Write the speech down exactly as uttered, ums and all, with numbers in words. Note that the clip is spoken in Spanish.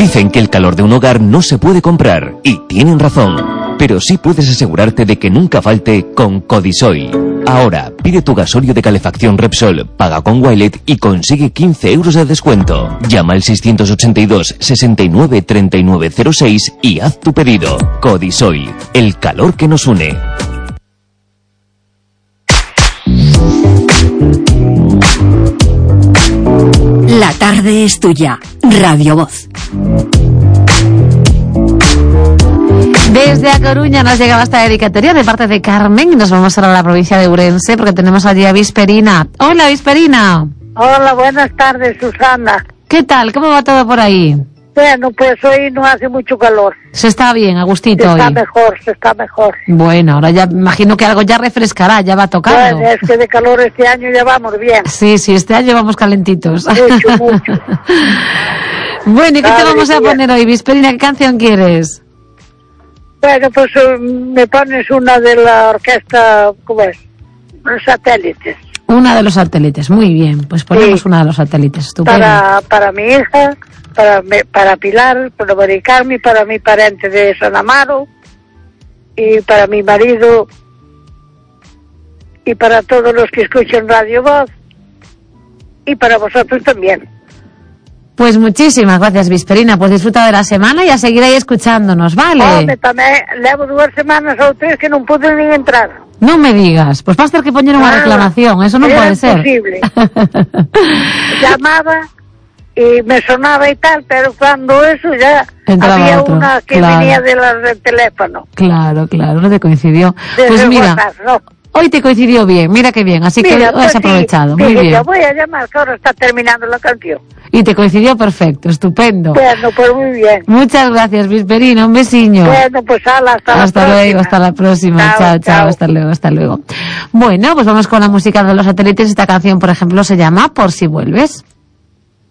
Dicen que el calor de un hogar no se puede comprar, y tienen razón. Pero sí puedes asegurarte de que nunca falte con Codisoil. Ahora, pide tu gasolio de calefacción Repsol, paga con Wilet y consigue quince euros de descuento. Llama al seiscientos ochenta y dos, sesenta y nueve, treinta y nueve cero seis y haz tu pedido. Codisoil, el calor que nos une. La tarde es tuya. Radio Voz. Desde A Coruña nos llegaba esta dedicatoria de parte de Carmen y nos vamos ahora a la provincia de Ourense porque tenemos allí a Visperina. Hola, Visperina. Hola, buenas tardes, Susana. ¿Qué tal? ¿Cómo va todo por ahí? Bueno, pues hoy no hace mucho calor. Se está bien, a gustito se está hoy. mejor, se está mejor. Bueno, ahora ya imagino que algo ya refrescará, ya va tocando. Bueno, es que de calor este año ya vamos bien. Sí, sí, este año vamos calentitos. Mucho, mucho. Bueno, ¿y qué Madre te vamos a mía. poner hoy, Visperina? ¿Qué canción quieres? Bueno, pues eh, me pones una de la orquesta, ¿cómo es? Los Satélites. Una de los satélites, muy bien. Pues ponemos Sí. una de los satélites, estupendo. Para, para mi hija, para, me- para Pilar, para Mari Carmen, para mi parente de San Amaro, y para mi marido, y para todos los que escuchan Radio Voz, y para vosotros también. Pues muchísimas gracias, Visperina. Pues disfruta de la semana y a seguir ahí escuchándonos, ¿vale? Home, tamén levo dúas semanas ou tres que non pude nin entrar. No me digas. Pues vas a tener que poner una Nada. reclamación. Eso no Era puede ser. imposible. Llamaba y me sonaba y tal, pero cuando eso ya Entraba había otro, una que claro. venía de la del teléfono. Claro, claro, no te coincidió. Desde Pues el mira, WhatsApp, ¿no? hoy te coincidió bien. Mira qué bien. Así que Mira, lo pues has sí, aprovechado. Muy dije, bien. yo voy a llamar, que ahora está terminando la canción. Y te coincidió perfecto. Estupendo. Bueno, pues muy bien. Muchas gracias, Visperina. Un besiño. Bueno, pues ala, hasta, Hasta la luego, próxima. hasta la próxima. Chao, Chao, chao, chao. hasta luego, hasta luego. Bueno, pues vamos con la música de los satélites. Esta canción, por ejemplo, se llama Por si vuelves.